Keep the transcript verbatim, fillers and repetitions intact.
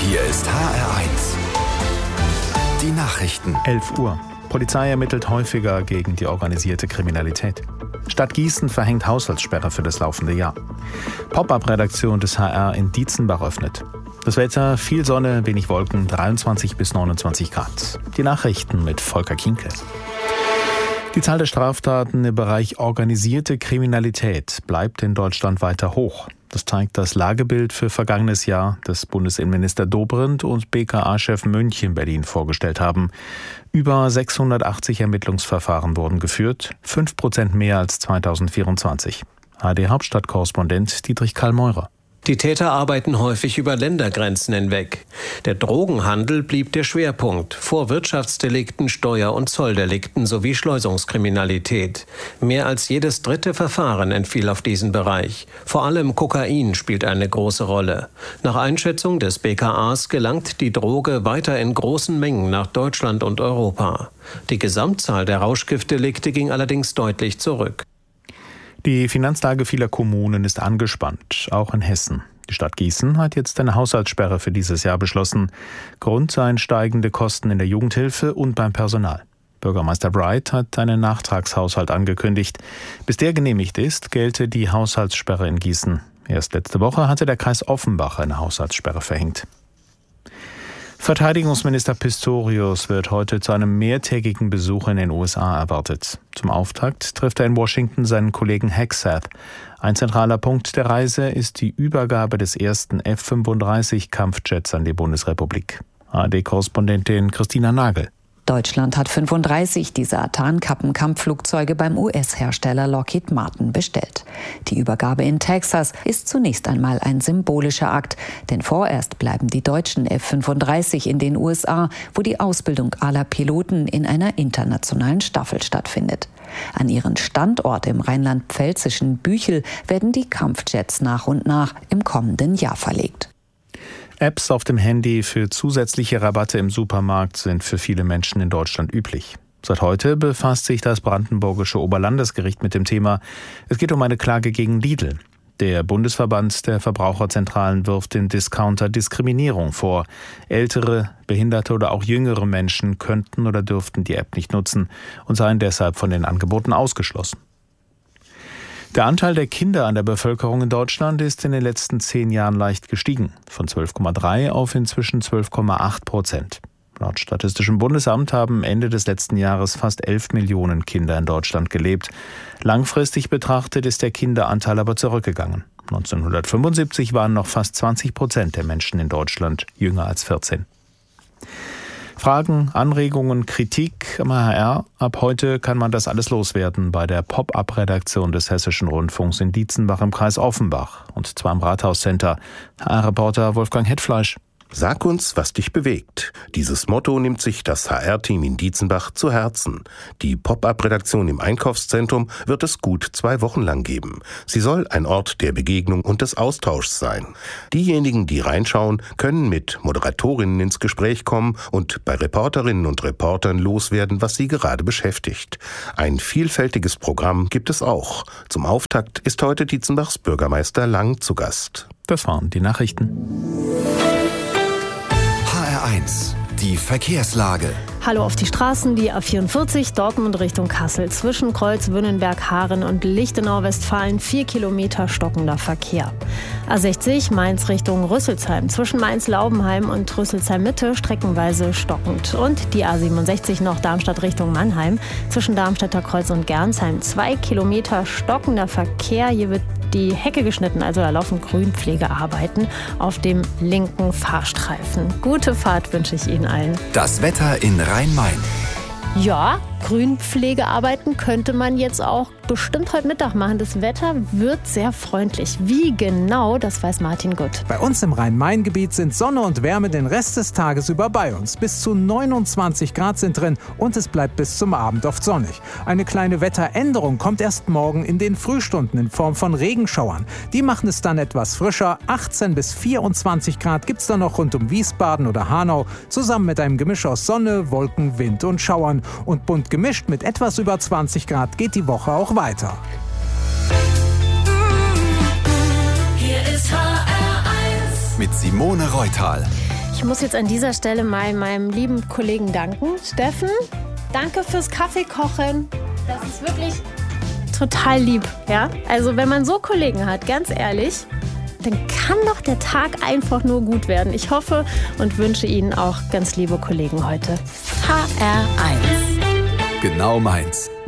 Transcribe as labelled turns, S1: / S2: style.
S1: Hier ist H R eins. Die Nachrichten.
S2: elf Uhr. Polizei ermittelt häufiger gegen die organisierte Kriminalität. Stadt Gießen verhängt Haushaltssperre für das laufende Jahr. Pop-up-Redaktion des H R in Dietzenbach öffnet. Das Wetter, viel Sonne, wenig Wolken, dreiundzwanzig bis neunundzwanzig Grad. Die Nachrichten mit Volker Kienke. Die Zahl der Straftaten im Bereich organisierte Kriminalität bleibt in Deutschland weiter hoch. Das zeigt das Lagebild für vergangenes Jahr, das Bundesinnenminister Dobrindt und B K A-Chef Münch in Berlin vorgestellt haben. Über sechshundertachtzig Ermittlungsverfahren wurden geführt, fünf Prozent mehr als zweitausendvierundzwanzig. A R D-Hauptstadtkorrespondent Dietrich Karl-Meurer.
S3: Die Täter arbeiten häufig über Ländergrenzen hinweg. Der Drogenhandel blieb der Schwerpunkt, vor Wirtschaftsdelikten, Steuer- und Zolldelikten sowie Schleusungskriminalität. Mehr als jedes dritte Verfahren entfiel auf diesen Bereich. Vor allem Kokain spielt eine große Rolle. Nach Einschätzung des B K As gelangt die Droge weiter in großen Mengen nach Deutschland und Europa. Die Gesamtzahl der Rauschgiftdelikte ging allerdings deutlich zurück.
S2: Die Finanzlage vieler Kommunen ist angespannt, auch in Hessen. Die Stadt Gießen hat jetzt eine Haushaltssperre für dieses Jahr beschlossen. Grund seien steigende Kosten in der Jugendhilfe und beim Personal. Bürgermeister Bright hat einen Nachtragshaushalt angekündigt. Bis der genehmigt ist, gelte die Haushaltssperre in Gießen. Erst letzte Woche hatte der Kreis Offenbach eine Haushaltssperre verhängt. Verteidigungsminister Pistorius wird heute zu einem mehrtägigen Besuch in den U S A erwartet. Zum Auftakt trifft er in Washington seinen Kollegen Hegseth. Ein zentraler Punkt der Reise ist die Übergabe des ersten F fünfunddreißig Kampfjets an die Bundesrepublik. A R D-Korrespondentin Christina Nagel.
S4: Deutschland hat fünfunddreißig dieser Tarnkappenkampfflugzeuge beim U S-Hersteller Lockheed Martin bestellt. Die Übergabe in Texas ist zunächst einmal ein symbolischer Akt, denn vorerst bleiben die deutschen F fünfunddreißig in den U S A, wo die Ausbildung aller Piloten in einer internationalen Staffel stattfindet. An ihren Standort im rheinland-pfälzischen Büchel werden die Kampfjets nach und nach im kommenden Jahr verlegt.
S2: Apps auf dem Handy für zusätzliche Rabatte im Supermarkt sind für viele Menschen in Deutschland üblich. Seit heute befasst sich das brandenburgische Oberlandesgericht mit dem Thema. Es geht um eine Klage gegen Lidl. Der Bundesverband der Verbraucherzentralen wirft dem Discounter Diskriminierung vor. Ältere, behinderte oder auch jüngere Menschen könnten oder dürften die App nicht nutzen und seien deshalb von den Angeboten ausgeschlossen. Der Anteil der Kinder an der Bevölkerung in Deutschland ist in den letzten zehn Jahren leicht gestiegen, von zwölf Komma drei auf inzwischen zwölf Komma acht Prozent. Laut Statistischem Bundesamt haben Ende des letzten Jahres fast elf Millionen Kinder in Deutschland gelebt. Langfristig betrachtet ist der Kinderanteil aber zurückgegangen. neunzehnhundertfünfundsiebzig waren noch fast zwanzig Prozent der Menschen in Deutschland jünger als vierzehn. Fragen, Anregungen, Kritik am H R. Ab heute kann man das alles loswerden bei der Pop-up-Redaktion des Hessischen Rundfunks in Dietzenbach im Kreis Offenbach und zwar im Rathauscenter. H R-Reporter Wolfgang Hetfleisch.
S5: Sag uns, was dich bewegt. Dieses Motto nimmt sich das H R-Team in Dietzenbach zu Herzen. Die Pop-up-Redaktion im Einkaufszentrum wird es gut zwei Wochen lang geben. Sie soll ein Ort der Begegnung und des Austauschs sein. Diejenigen, die reinschauen, können mit Moderatorinnen ins Gespräch kommen und bei Reporterinnen und Reportern loswerden, was sie gerade beschäftigt. Ein vielfältiges Programm gibt es auch. Zum Auftakt ist heute Dietzenbachs Bürgermeister Lang zu Gast.
S2: Das waren die Nachrichten.
S1: H R eins. Die Verkehrslage.
S6: Hallo auf die Straßen, die A vierundvierzig Dortmund Richtung Kassel. Zwischen Kreuz, Wünnenberg, Haaren und Lichtenau, Westfalen vier Kilometer stockender Verkehr. A sechzig Mainz Richtung Rüsselsheim. Zwischen Mainz-Laubenheim und Rüsselsheim-Mitte streckenweise stockend. Und die A siebenundsechzig noch Darmstadt Richtung Mannheim. Zwischen Darmstädter Kreuz und Gernsheim zwei Kilometer stockender Verkehr. Hier wird die Hecke geschnitten, also da laufen Grünpflegearbeiten auf dem linken Fahrstreifen. Gute Fahrt wünsche ich Ihnen allen.
S1: Das Wetter in Rhein-Main.
S6: Ja, Grünpflegearbeiten könnte man jetzt auch bestimmt heute Mittag machen. Das Wetter wird sehr freundlich. Wie genau, das weiß Martin Gutt.
S7: Bei uns im Rhein-Main-Gebiet sind Sonne und Wärme den Rest des Tages über bei uns. Bis zu neunundzwanzig Grad sind drin und es bleibt bis zum Abend oft sonnig. Eine kleine Wetteränderung kommt erst morgen in den Frühstunden in Form von Regenschauern. Die machen es dann etwas frischer. achtzehn bis vierundzwanzig Grad gibt es dann noch rund um Wiesbaden oder Hanau, zusammen mit einem Gemisch aus Sonne, Wolken, Wind und Schauern. Und bunt gemischt mit etwas über zwanzig Grad geht die Woche auch weiter.
S1: Hier ist H R eins. Mit Simone Reutal.
S6: Ich muss jetzt an dieser Stelle mal meinem lieben Kollegen danken. Steffen, danke fürs Kaffeekochen. Das ist wirklich total lieb. Ja? Also wenn man so Kollegen hat, ganz ehrlich, dann kann doch der Tag einfach nur gut werden. Ich hoffe und wünsche Ihnen auch ganz liebe Kollegen heute.
S1: H R eins. Genau meins.